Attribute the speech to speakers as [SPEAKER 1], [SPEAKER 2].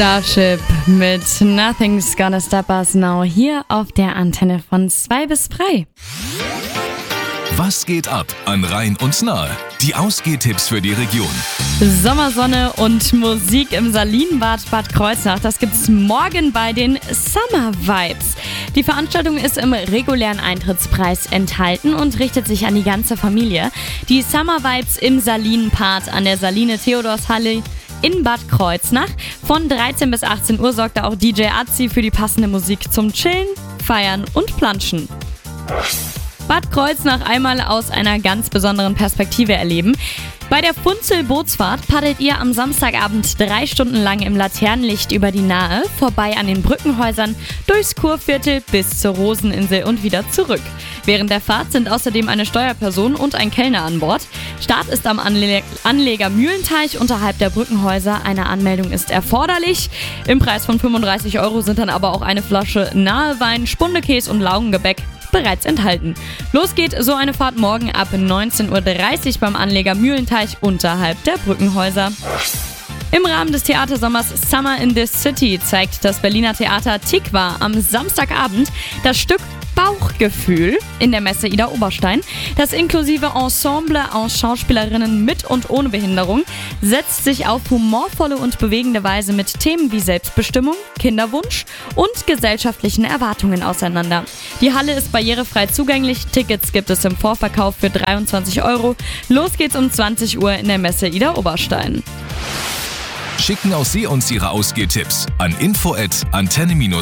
[SPEAKER 1] Starship mit Nothing's Gonna Stop Us Now hier auf der Antenne von 2 bis 3.
[SPEAKER 2] Was geht ab an Rhein und Nahe? Die Ausgehtipps für die Region.
[SPEAKER 1] Sommersonne und Musik im Salinenbad Bad Kreuznach. Das gibt's morgen bei den Summer Vibes. Die Veranstaltung ist im regulären Eintrittspreis enthalten und richtet sich an die ganze Familie. Die Summer Vibes im Salinenbad an der Saline Theodorshalle in Bad Kreuznach. Von 13 bis 18 Uhr sorgt da auch DJ Azzi für die passende Musik zum Chillen, Feiern und Planschen. Bad Kreuznach einmal aus einer ganz besonderen Perspektive erleben. Bei der Funzel-Bootsfahrt paddelt ihr am Samstagabend 3 Stunden lang im Laternenlicht über die Nahe, vorbei an den Brückenhäusern, durchs Kurviertel bis zur Roseninsel und wieder zurück. Während der Fahrt sind außerdem eine Steuerperson und ein Kellner an Bord. Start ist am Anleger Mühlenteich unterhalb der Brückenhäuser. Eine Anmeldung ist erforderlich. Im Preis von 35 € sind dann aber auch eine Flasche Nahewein, Spundekäse und Laugengebäck bereits enthalten. Los geht so eine Fahrt morgen ab 19:30 Uhr beim Anleger Mühlenteich unterhalb der Brückenhäuser. Im Rahmen des Theatersommers Summer in the City zeigt das Berliner Theater Tikva am Samstagabend das Stück Bauchgefühl in der Messe Ida Oberstein. Das inklusive Ensemble aus Schauspielerinnen mit und ohne Behinderung setzt sich auf humorvolle und bewegende Weise mit Themen wie Selbstbestimmung, Kinderwunsch und gesellschaftlichen Erwartungen auseinander. Die Halle ist barrierefrei zugänglich. Tickets gibt es im Vorverkauf für 23 €. Los geht's um 20 Uhr in der Messe Ida Oberstein.
[SPEAKER 2] Schicken auch Sie uns Ihre Ausgehtipps an info@antenne-